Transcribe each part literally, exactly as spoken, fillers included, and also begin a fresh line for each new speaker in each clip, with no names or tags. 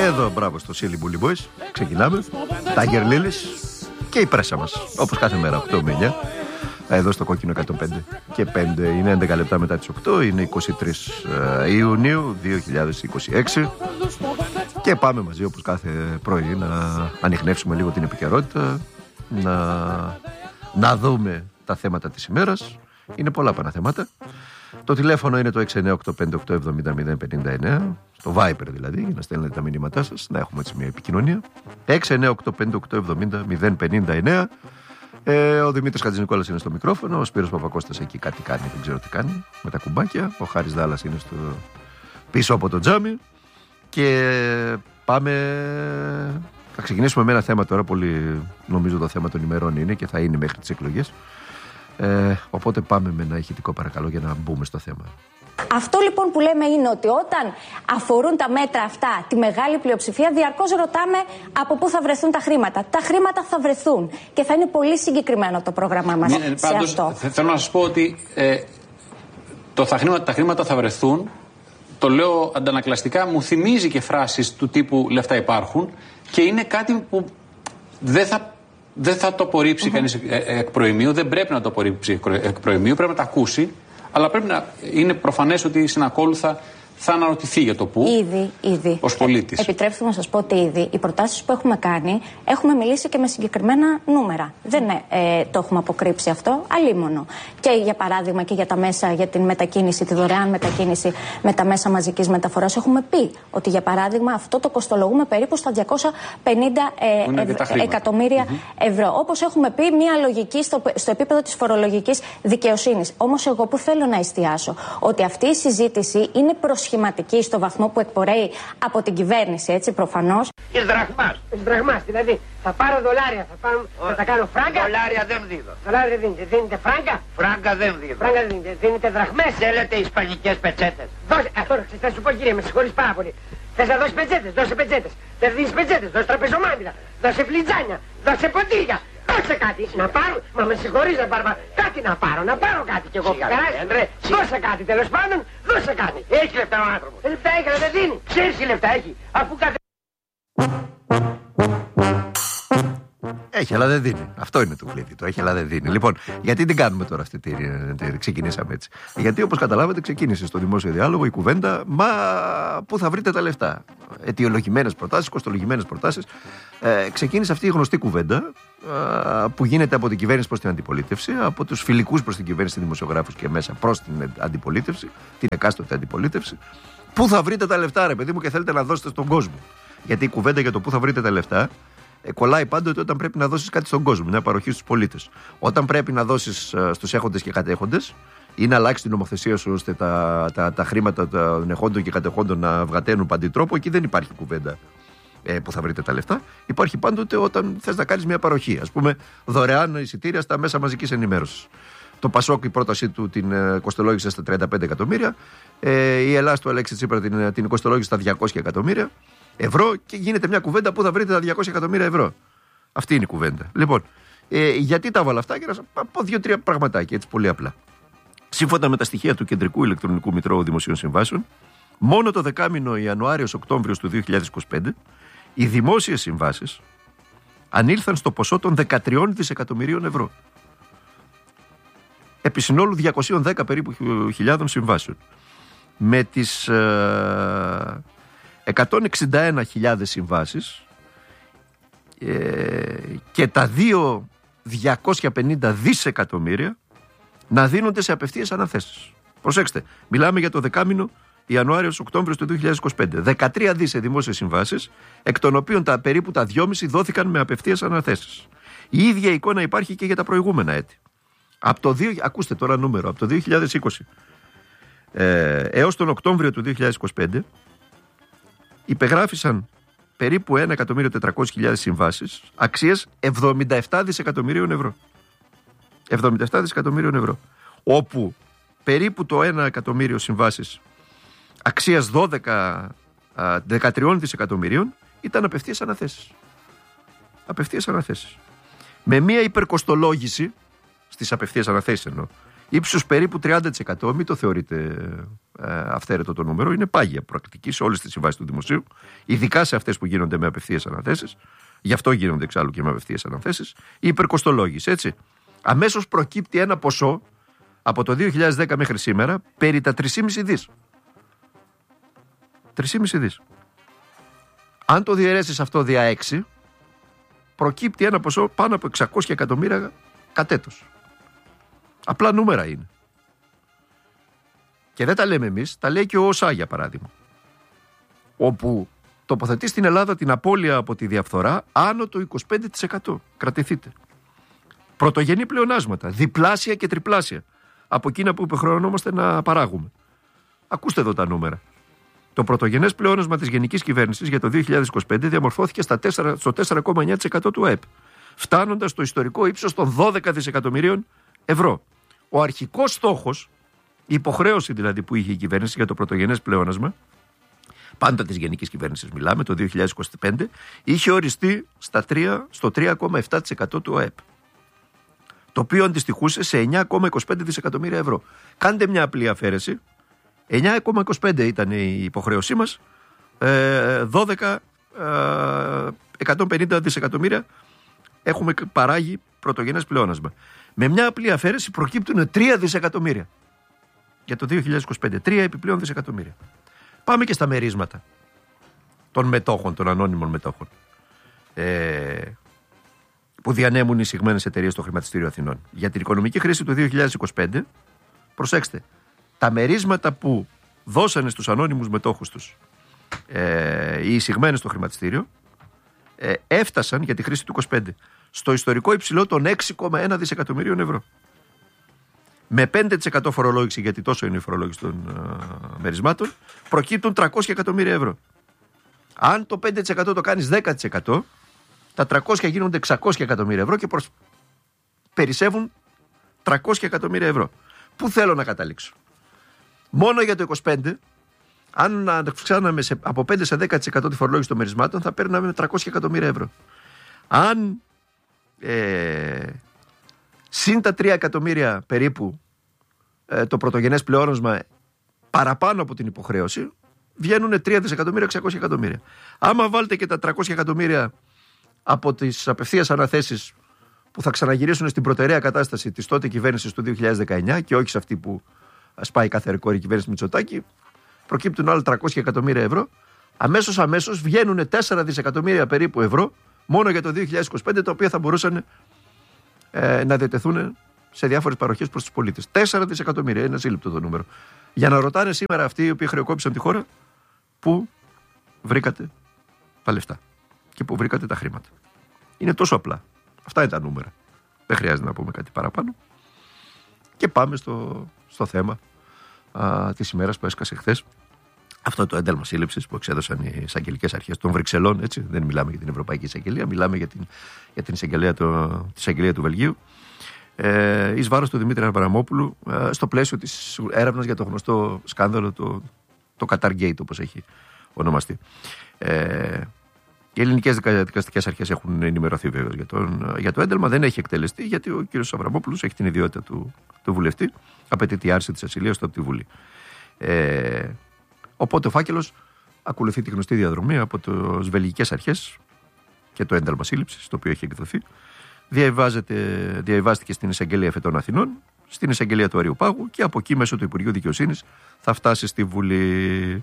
Εδώ, μπράβο στο Silly Bully Boys. Ξεκινάμε. Tiger Lilies και η πρέσα μας. Όπως κάθε μέρα, οκτώ με εννιά. Εδώ στο Κόκκινο εκατόν πέντε και πέντε. Είναι έντεκα λεπτά μετά τις οκτώ. Είναι είκοσι τρεις Ιουνίου δύο χιλιάδες είκοσι έξι. Και πάμε μαζί όπως κάθε πρωί να ανιχνεύσουμε λίγο την επικαιρότητα. Να, να δούμε τα θέματα της ημέρας. Είναι πολλά πάνω θέματα. Το τηλέφωνο είναι το έξι εννιά οκτώ πέντε οκτώ εβδομήντα μηδέν πενήντα εννέα. Στο Viber δηλαδή, για να στέλνετε τα μηνύματά σας. Να έχουμε έτσι μια επικοινωνία. έξι εννιά οκτώ πέντε οκτώ εβδομήντα μηδέν πενήντα εννέα. Ε, ο Δημήτρης Χατζηνικόλας είναι στο μικρόφωνο. Ο Σπύρος Παπακώστας εκεί κάτι κάνει, δεν ξέρω τι κάνει με τα κουμπάκια. Ο Χάρης Δάλλας είναι στο... πίσω από το τζάμι. Και πάμε. Θα ξεκινήσουμε με ένα θέμα τώρα. Πολύ νομίζω το θέμα των ημερών είναι και θα είναι μέχρι τις εκλογές. Ε, οπότε πάμε με ένα ηχητικό παρακαλώ για να μπούμε στο θέμα.
Αυτό λοιπόν που λέμε είναι ότι όταν αφορούν τα μέτρα αυτά τη μεγάλη πλειοψηφία, διαρκώς ρωτάμε από πού θα βρεθούν τα χρήματα. Τα χρήματα θα βρεθούν και θα είναι πολύ συγκεκριμένο το πρόγραμμά μας ναι, σε πάντως, αυτό.
Θέλω να σας πω ότι ε, το θα χρήματα, τα χρήματα θα βρεθούν. Το λέω αντανακλαστικά, μου θυμίζει και φράσεις του τύπου λεφτά υπάρχουν και είναι κάτι που δεν θα, δεν θα το απορρίψει mm-hmm. κανείς εκ προημίου, δεν πρέπει να το απορρίψει εκ προημίου, πρέπει να το ακούσει, αλλά πρέπει να είναι προφανές ότι συνακόλουθα θα αναρωτηθεί για το πού.
Ήδη, ήδη.
Ως πολίτης.
Επιτρέψτε να σας πω ότι ήδη οι προτάσεις που έχουμε κάνει έχουμε μιλήσει και με συγκεκριμένα νούμερα. Δεν ε, το έχουμε αποκρύψει αυτό, αλίμονο. Και για παράδειγμα και για τα μέσα για την μετακίνηση, τη δωρεάν μετακίνηση με τα μέσα μαζικής μεταφοράς, έχουμε πει ότι για παράδειγμα αυτό το κοστολογούμε περίπου στα διακόσια πενήντα ε, ευ, εκατομμύρια mm-hmm. ευρώ. Όπως έχουμε πει, μια λογική στο, στο επίπεδο της φορολογικής δικαιοσύνης. Όμως εγώ που θέλω να εστιάσω ότι αυτή η συζήτηση είναι προσχηματική στο βαθμό που εκπορέει από την κυβέρνηση, έτσι προφανώς.
Εις δραχμάς. Εις δραχμάς, δηλαδή θα πάρω δολάρια, θα, πάρω, θα τα κάνω φράγκα.
Δολάρια δεν δίνω.
Δολάρια δεν δίνετε, δίνετε φράγκα.
Φράγκα δεν δίνω.
Φράγκα δεν δίνετε, δίνετε δραχμές.
Θέλετε ισπανικές πετσέτες.
Δώσε, αυτό θα σου πω κύριε, με συγχωρείς πάρα πολύ. Θες να δώσεις πετσέτες, δώσε πετσέτες. Δεν δίνεις πετσέτες, δώσε τραπεζομάντιλα. Δώσε φλιτζάνια, δώσε ποτήρια. Δώσε κάτι, να πάρω, μα με συγχωρείς να πάρω, κάτι να πάρω, να πάρω κάτι κι εγώ. Δώσε κάτι τέλος πάντων, δώσε κάτι.
Έχει λεφτά ο άνθρωπος.
Λεφτά έχει, αλλά δεν δίνει.
Ξέρεις τι λεφτά έχει, αφού κάθε...
Έχει, αλλά δεν δίνει. Αυτό είναι το κλειδί. Το έχει, αλλά δεν δίνει. Λοιπόν, γιατί την κάνουμε τώρα αυτή τη. Ξεκινήσαμε έτσι. Γιατί όπως καταλάβατε, ξεκίνησε στο δημόσιο διάλογο η κουβέντα. Μα πού θα βρείτε τα λεφτά. Αιτιολογημένες προτάσεις, κοστολογημένες προτάσεις. Ε, ξεκίνησε αυτή η γνωστή κουβέντα ε, που γίνεται από την κυβέρνηση προς την αντιπολίτευση, από τους φιλικούς προς την κυβέρνηση, δημοσιογράφους και μέσα προς την αντιπολίτευση, την εκάστοτε αντιπολίτευση. Πού θα βρείτε τα λεφτά, ρε παιδί μου, και θέλετε να δώσετε στον κόσμο. Γιατί η κουβέντα για το πού θα βρείτε τα λεφτά. Ε, κολλάει πάντοτε όταν πρέπει να δώσεις κάτι στον κόσμο, μια παροχή στους πολίτες. Όταν πρέπει να δώσεις ε, στους έχοντες και κατέχοντες ή να αλλάξει την νομοθεσία σου ώστε τα, τα, τα χρήματα των εχόντων και κατεχόντων να βγαταίνουν παντιτρόπο, εκεί δεν υπάρχει κουβέντα ε, που θα βρείτε τα λεφτά. Υπάρχει πάντοτε όταν θες να κάνεις μια παροχή. Ας πούμε, δωρεάν εισιτήρια στα μέσα μαζικής ενημέρωσης. Το Πασόκ, η πρότασή του την ε, κοστολόγησε στα τριάντα πέντε εκατομμύρια. Ε, η Ελλάδα του Αλέξη Τσίπρα την, την κοστολόγησε στα διακόσια εκατομμύρια ευρώ και γίνεται μια κουβέντα που θα βρείτε τα διακόσια εκατομμύρια ευρώ. Αυτή είναι η κουβέντα. Λοιπόν, ε, γιατί τα βάλα αυτά και να σας πω δύο-τρία πραγματάκια έτσι πολύ απλά. Σύμφωνα με τα στοιχεία του Κεντρικού Ηλεκτρονικού Μητρώου Δημοσίων Συμβάσεων, μόνο το δεκάμηνο Ιανουάριος-Οκτώβριος του δύο χιλιάδες είκοσι πέντε οι δημόσιες συμβάσεις ανήλθαν στο ποσό των δεκατρία δισεκατομμυρίων ευρώ. Επί συνόλου διακόσιες δέκα περίπου χιλιάδων συμβάσεων. Με τις ε, εκατόν εξήντα ένα χιλιάδες συμβάσεις ε, και τα δύο χιλιάδες διακόσια πενήντα δισεκατομμύρια να δίνονται σε απευθείας αναθέσεις. Προσέξτε, μιλάμε για το δεκάμηνο Ιανουάριος-Οκτώβριος του δύο χιλιάδες είκοσι πέντε. δεκατρία δις σε δημόσιες συμβάσεις, εκ των οποίων τα περίπου τα δυόμισι δόθηκαν με απευθείας αναθέσεις. Η ίδια εικόνα υπάρχει και για τα προηγούμενα έτη. Από το δύο, ακούστε τώρα νούμερο, από το δύο χιλιάδες είκοσι ε, έως τον Οκτώβριο του δύο χιλιάδες είκοσι πέντε υπεγράφησαν περίπου ένα εκατομμύριο τετρακόσιες χιλιάδες συμβάσεις αξίας εβδομήντα επτά δισεκατομμυρίων ευρώ. εβδομήντα επτά δισεκατομμυρίων ευρώ. Όπου περίπου το ένα εκατομμύριο συμβάσεις αξίας δώδεκα, δεκατρία δισεκατομμυρίων ήταν απευθείας αναθέσεις. Απευθείας αναθέσεις. Με μία υπερκοστολόγηση στις απευθείας αναθέσεις εννοώ. ύψους περίπου τριάντα τοις εκατό. Μην το θεωρείτε ε, αυθαίρετο το νούμερο. Είναι πάγια πρακτική σε όλες τις συμβάσεις του δημοσίου, ειδικά σε αυτές που γίνονται με απευθείας αναθέσεις. Γι' αυτό γίνονται εξάλλου και με απευθείας αναθέσεις. Η υπερκοστολόγηση, έτσι. Αμέσως προκύπτει ένα ποσό από το δύο χιλιάδες δέκα μέχρι σήμερα περί τα τρία κόμμα πέντε δις. τρία κόμμα πέντε δις. Αν το διαιρέσεις αυτό δια έξι, προκύπτει ένα ποσό πάνω από εξακόσια εκατομμύρια κατ' έτος. Απλά νούμερα είναι. Και δεν τα λέμε εμείς, τα λέει και ο ΟΣΑ για παράδειγμα. Όπου τοποθετεί στην Ελλάδα την απώλεια από τη διαφθορά άνω το είκοσι πέντε τοις εκατό. Κρατηθείτε. Πρωτογενή πλεονάσματα, διπλάσια και τριπλάσια από εκείνα που υποχρεωνόμαστε να παράγουμε. Ακούστε εδώ τα νούμερα. Το πρωτογενές πλεόνασμα της γενικής κυβέρνησης για το δύο χιλιάδες είκοσι πέντε διαμορφώθηκε στα τέσσερα, στο τέσσερα κόμμα εννιά τοις εκατό του ΑΕΠ, φτάνοντας στο ιστορικό ύψος των δώδεκα δισεκατομμυρίων ευρώ. Ο αρχικός στόχος, η υποχρέωση δηλαδή που είχε η κυβέρνηση για το πρωτογενές πλεόνασμα, πάντα της γενικής κυβέρνησης μιλάμε, το δύο χιλιάδες είκοσι πέντε, είχε οριστεί στα τρία, στο τρία κόμμα επτά τοις εκατό του ΑΕΠ. Το οποίο αντιστοιχούσε σε εννιά κόμμα είκοσι πέντε δισεκατομμύρια ευρώ. Κάντε μια απλή αφαίρεση. εννιά κόμμα είκοσι πέντε ήταν η υποχρέωσή μας, δώδεκα, εκατόν πενήντα δισεκατομμύρια έχουμε παράγει πρωτογενές πλεόνασμα. Με μια απλή αφαίρεση προκύπτουν τρία δισεκατομμύρια για το δύο χιλιάδες είκοσι πέντε, τρία επιπλέον δισεκατομμύρια. Πάμε και στα μερίσματα των μετόχων, των ανώνυμων μετόχων, ε, που διανέμουν οι εισηγμένες εταιρείες στο χρηματιστήριο Αθηνών. Για την οικονομική χρήση του δύο χιλιάδες είκοσι πέντε, προσέξτε, τα μερίσματα που δώσανε στους ανώνυμους μετόχους τους ε, οι εισηγμένες στο χρηματιστήριο ε, έφτασαν για τη χρήση του είκοσι πέντε στο ιστορικό υψηλό των έξι κόμμα ένα δισεκατομμυρίων ευρώ. Με πέντε τοις εκατό φορολόγηση, γιατί τόσο είναι η φορολόγηση των ε, μερισμάτων, προκύπτουν τριακόσια εκατομμύρια ευρώ. Αν το πέντε τοις εκατό το κάνεις δέκα τοις εκατό, τα τριακόσια γίνονται εξακόσια εκατομμύρια ευρώ και προς... περισσεύουν τριακόσια εκατομμύρια ευρώ. Πού θέλω να καταλήξω? Μόνο για το είκοσι πέντε, αν αυξάναμε σε, από πέντε σε δέκα τοις εκατό τη φορολόγηση των μερισμάτων, θα παίρναμε τριακόσια εκατομμύρια ευρώ. Αν ε, συν τα τρία εκατομμύρια περίπου ε, το πρωτογενές πλεόνασμα παραπάνω από την υποχρέωση, βγαίνουν τρία δισεκατομμύρια εξακόσια εκατομμύρια. Άμα βάλετε και τα τριακόσια εκατομμύρια από τις απευθείας αναθέσεις που θα ξαναγυρίσουν στην προτεραία κατάσταση της τότε κυβέρνησης του δύο χιλιάδες δεκαεννιά και όχι σε αυτή που σπάει κάθε ρεκόρ η κυβέρνηση Μητσοτάκη, προκύπτουν άλλα τριακόσια εκατομμύρια ευρώ. Αμέσως αμέσως βγαίνουν τέσσερα δισεκατομμύρια περίπου ευρώ μόνο για το δύο χιλιάδες είκοσι πέντε, τα οποία θα μπορούσαν ε, να διατεθούν σε διάφορες παροχές προς τους πολίτες. τέσσερα δισεκατομμύρια, είναι ασύλληπτο το νούμερο. Για να ρωτάνε σήμερα αυτοί οι οποίοι χρεοκόπησαν τη χώρα, πού βρήκατε τα λεφτά και πού βρήκατε τα χρήματα. Είναι τόσο απλά. Αυτά είναι τα νούμερα. Δεν χρειάζεται να πούμε κάτι παραπάνω. Και πάμε στο, στο θέμα α, της ημέρας που έσκασε χθες. Αυτό το ένταλμα σύλληψης που εξέδωσαν οι εισαγγελικές αρχές των Βρυξελών. Έτσι. Δεν μιλάμε για την Ευρωπαϊκή Εισαγγελία, μιλάμε για την, για την εισαγγελία, το, τη εισαγγελία του Βελγίου. Ε, εις βάρος του Δημήτρη Αβραμόπουλου, ε, στο πλαίσιο της έρευνας για το γνωστό σκάνδαλο, το, το Qatar Gate, όπως έχει ονομαστεί. Ε, Οι ελληνικές δικαστικές αρχές έχουν ενημερωθεί βέβαια για, για το ένταλμα. Δεν έχει εκτελεστεί, γιατί ο κ. Αβραμόπουλος έχει την ιδιότητα του, του βουλευτή. Απαιτεί τη άρση της ασυλίας του από τη Βουλή. Ε, οπότε ο φάκελος ακολουθεί τη γνωστή διαδρομή από τις βελγικές αρχές και το ένταλμα σύλληψης, το οποίο έχει εκδοθεί. Διαβιβάστηκε στην Εισαγγελία Φετών Αθηνών, στην Εισαγγελία του Αριοπάγου και από εκεί μέσω του Υπουργείου Δικαιοσύνης θα φτάσει στη Βουλή.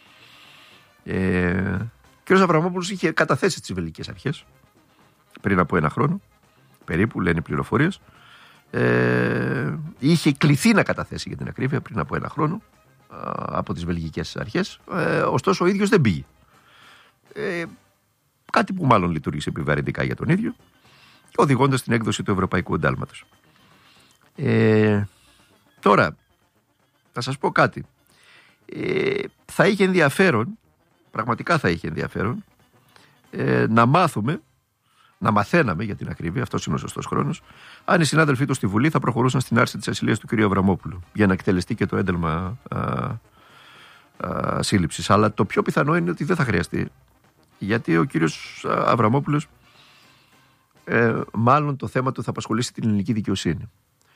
Ε, Ο κ. Αβραμόπουλος είχε καταθέσει στις βελγικές αρχές πριν από ένα χρόνο, περίπου, λένε πληροφορίες. Ε, είχε κληθεί να καταθέσει, για την ακρίβεια, πριν από ένα χρόνο α, από τις βελγικές αρχές. Ε, ωστόσο, ο ίδιος δεν πήγε. Ε, κάτι που μάλλον λειτουργήσε επιβαρυντικά για τον ίδιο, οδηγώντας την έκδοση του Ευρωπαϊκού Εντάλματος. Ε, τώρα, θα σας πω κάτι. Ε, θα είχε ενδιαφέρον, πραγματικά θα είχε ενδιαφέρον, ε, να μάθουμε, να μαθαίναμε για την ακρίβεια, αυτός είναι ο σωστός χρόνος, αν οι συνάδελφοί του στη Βουλή θα προχωρούσαν στην άρση της ασυλίας του κ. Αβραμόπουλου για να εκτελεστεί και το ένταλμα α, α, σύλληψης. Αλλά το πιο πιθανό είναι ότι δεν θα χρειαστεί, γιατί ο κ. Αβραμόπουλος ε, μάλλον το θέμα του θα απασχολήσει την ελληνική δικαιοσύνη.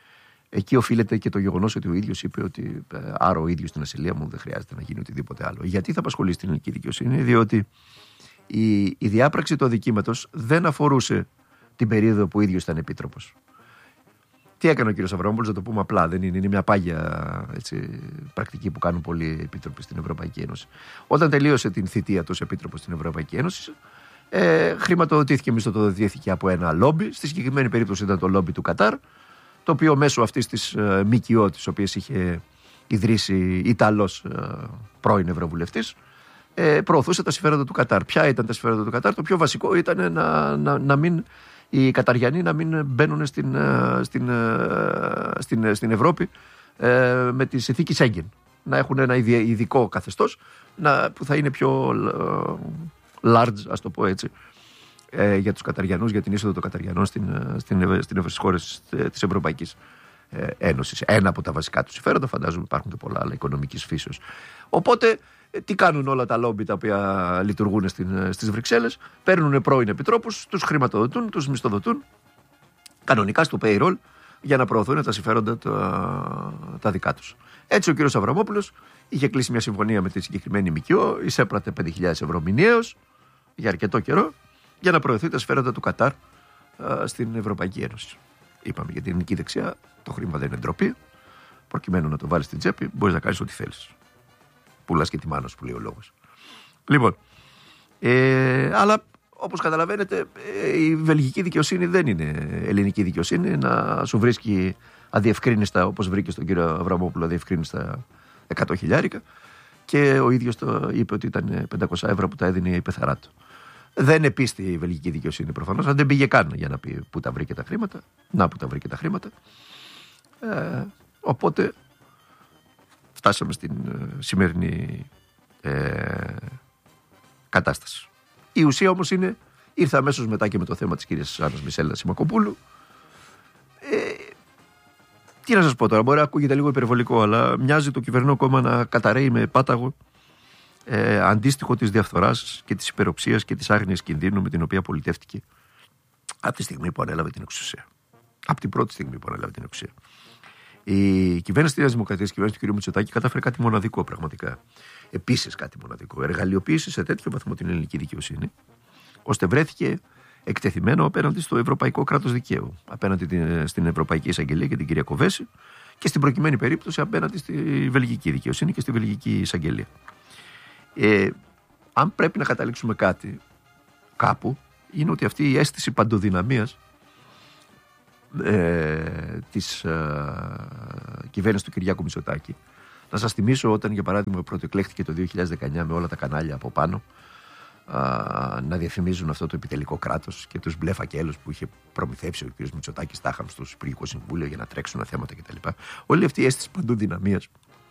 Εκεί οφείλεται και το γεγονός ότι ο ίδιος είπε ότι άρα ο ίδιος στην ασυλία μου δεν χρειάζεται να γίνει οτιδήποτε άλλο. Γιατί θα απασχολήσει την ελληνική δικαιοσύνη? Διότι η, η διάπραξη του αδικήματος δεν αφορούσε την περίοδο που ο ίδιος ήταν επίτροπος. Τι έκανε ο κ. Αβραμόπουλος, να το πούμε απλά, δεν είναι, είναι μια πάγια έτσι, πρακτική που κάνουν πολλοί επίτροποι στην Ευρωπαϊκή Ένωση. Όταν τελείωσε την θητεία του ως επίτροπος στην Ευρωπαϊκή Ένωση, ε, χρηματοδοτήθηκε, μισθοδοτήθηκε από ένα λόμπι. Στη συγκεκριμένη περίπτωση ήταν το λόμπι του Κατάρ, το οποίο μέσω αυτής της ε, ΜΚΟ, τις οποίες είχε ιδρύσει Ιταλός ε, πρώην Ευρωβουλευτής, ε, προωθούσε τα συμφέροντα του Κατάρ. Ποια ήταν τα συμφέροντα του Κατάρ? Το πιο βασικό ήταν να, να, να μην, οι Καταριανοί να μην μπαίνουν στην, στην, στην, στην Ευρώπη ε, με τη συνθήκη Σέγγεν. Να έχουν ένα ειδικό καθεστώς να, που θα είναι πιο ε, large, ας το πω έτσι, ε, για τους Καταριανούς, για την είσοδο των Καταριανών στην, στην, στην, στις χώρες της Ευρωπαϊκής ε, Ένωσης. Ένα από τα βασικά του συμφέροντα, φαντάζομαι υπάρχουν και πολλά άλλα οικονομικής φύσεως. Οπότε, τι κάνουν όλα τα λόμπι τα οποία λειτουργούν στην, στις Βρυξέλλες? Παίρνουν πρώην επιτρόπους, τους χρηματοδοτούν, τους μισθοδοτούν κανονικά στο payroll για να προωθούν τα συμφέροντα τα, τα δικά τους. Έτσι ο κύριος Αβραμόπουλος είχε κλείσει μια συμφωνία με τη συγκεκριμένη ΜΚΟ, εισέπρατε πέντε χιλιάδες ευρώ μηνιαίως για αρκετό καιρό για να προωθεί τα συμφέροντα του Κατάρ α, στην Ευρωπαϊκή Ένωση. Είπαμε για την ελληνική δεξιά, το χρήμα δεν είναι ντροπή. Προκειμένου να το βάλεις στην τσέπη, μπορείς να κάνεις ό,τι θέλεις. Πουλάς και τη μάνα σου, που λέει ο λόγος. Λοιπόν, ε, αλλά όπως καταλαβαίνετε, ε, η βελγική δικαιοσύνη δεν είναι ελληνική δικαιοσύνη. Να σου βρίσκει αδιευκρίνιστα, όπως βρήκε στον κύριο Αβραμόπουλο, αδιευκρίνιστα εκατό χιλιάρικα, και ο ίδιος το είπε ότι ήταν πεντακόσια ευρώ που τα έδινε η πεθαρά του. Δεν επίστη η βελγική δικαιοσύνη προφανώς, αν δεν πήγε καν για να πει πού τα βρήκε τα χρήματα. Να που τα βρήκε τα χρήματα. Ε, οπότε φτάσαμε στην ε, σημερινή ε, κατάσταση. Η ουσία όμως είναι, ήρθε αμέσως μετά και με το θέμα της κυρίας Άννας Μισέλα Σιμακοπούλου. Ε, τι να σας πω τώρα, μπορεί να ακούγεται λίγο υπερβολικό, αλλά μοιάζει το κυβερνό κόμμα να καταραίει με πάταγο ε, αντίστοιχο της διαφθοράς και της υπεροψίας και της άγνοιας κινδύνου με την οποία πολιτεύτηκε από τη στιγμή που ανέλαβε την εξουσία. Από την πρώτη στιγμή που ανέλαβε την εξουσία. Η κυβέρνηση της Νέας Δημοκρατίας, η κυβέρνηση του κ. Μητσοτάκη, κατάφερε κάτι μοναδικό πραγματικά. Επίσης κάτι μοναδικό. Εργαλειοποίησε σε τέτοιο βαθμό την ελληνική δικαιοσύνη, ώστε βρέθηκε εκτεθειμένο απέναντι στο ευρωπαϊκό κράτος δικαίου. Απέναντι στην Ευρωπαϊκή Εισαγγελία και την κυρία Κοβέση, και στην προκειμένη περίπτωση απέναντι στη βελγική δικαιοσύνη και στη βελγική εισαγγελία. Ε, αν πρέπει να καταλήξουμε κάτι κάπου, είναι ότι αυτή η αίσθηση παντοδυναμίας Ε, της ε, κυβέρνησης του Κυριάκου Μητσοτάκη. Να σας θυμίσω όταν, για παράδειγμα, πρωτοεκλέχθηκε το δύο χιλιάδες δεκαεννιά με όλα τα κανάλια από πάνω α, να διαφημίζουν αυτό το επιτελικό κράτος και τους μπλε φακέλους που είχε προμηθεύσει ο κ. Μητσοτάκης τάχαμ στο Υπουργικό Συμβούλιο για να τρέξουν θέματα κτλ. Όλη αυτή η αίσθηση παντού δυναμίας,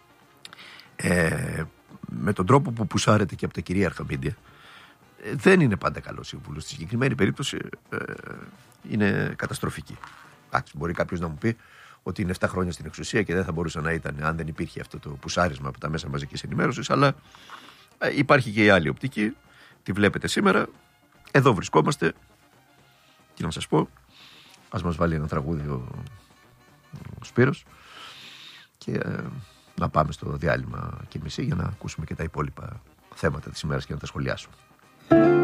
ε, με τον τρόπο που πουσάρεται και από τα κυρίαρχα μίντια, ε, δεν είναι πάντα καλό σύμβουλο. Στη συγκεκριμένη περίπτωση ε, είναι καταστροφική. Άξι, μπορεί κάποιος να μου πει ότι είναι επτά χρόνια στην εξουσία και δεν θα μπορούσε να ήταν αν δεν υπήρχε αυτό το πουσάρισμα από τα μέσα μαζικής ενημέρωσης, αλλά ε, υπάρχει και η άλλη οπτική. Τη βλέπετε σήμερα. Εδώ βρισκόμαστε. Τι να σας πω, ας μας βάλει ένα τραγούδι ο, ο Σπύρος και ε, να πάμε στο διάλειμμα και μισή για να ακούσουμε και τα υπόλοιπα θέματα της ημέρας και να τα σχολιάσουμε.